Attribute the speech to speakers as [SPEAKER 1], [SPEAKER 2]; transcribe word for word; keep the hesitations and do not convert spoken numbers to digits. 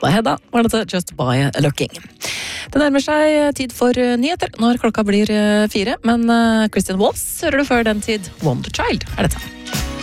[SPEAKER 1] Abba Hedda var dette Just By Looking. Det nærmer seg tid for nyheter når klokka blir fire, men Christian Walls hører du før den tid. Wonder Child er dette.